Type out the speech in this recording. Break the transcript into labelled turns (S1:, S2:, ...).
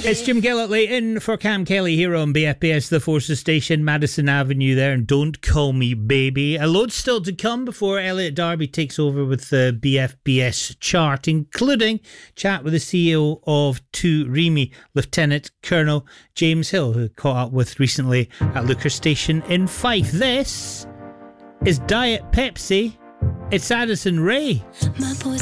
S1: It's Jim Gillett in for Cam Kelly here on BFBS, the Forces Station, Madison Avenue there, and Don't Call Me Baby. A load still to come before Elliot Darby takes over with the BFBS chart, including chat with the CEO of 2 Remy, Lieutenant Colonel James Hill, who caught up with recently at Looker Station in Fife. This is Diet Pepsi. It's Addison Rae.